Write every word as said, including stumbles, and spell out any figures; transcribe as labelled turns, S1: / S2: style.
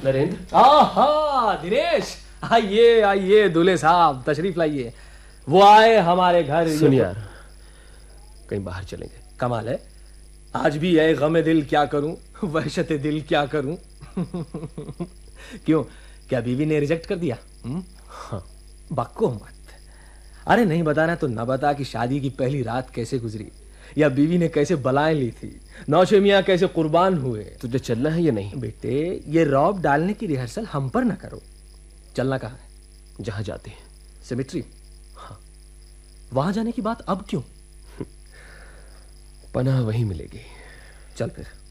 S1: नरेंद्र।
S2: आहा दिनेश, आइए आइए दूल्हे साहब, तशरीफ लाइए। वो आए हमारे घर।
S1: सुन यार, कहीं बाहर चलेंगे।
S2: कमाल है, आज भी है गम दिल क्या करूं, वहशत दिल क्या करूं। क्यों, क्या बीवी ने रिजेक्ट कर दिया?
S1: हाँ।
S2: बक्को मत। अरे नहीं बताना तो न बता कि शादी की पहली रात कैसे गुजरी, या बीवी ने कैसे बलाएं ली थी, नौशे मियां कैसे कुर्बान हुए।
S1: तुझे चलना है या नहीं?
S2: बेटे, ये रौब डालने की रिहर्सल हम पर न करो। चलना कहाँ है?
S1: जहां जाते हैं।
S2: सेमेट्री? हाँ। वहां जाने की बात अब क्यों?
S1: पनाह वहीं मिलेगी।
S2: चल फिर।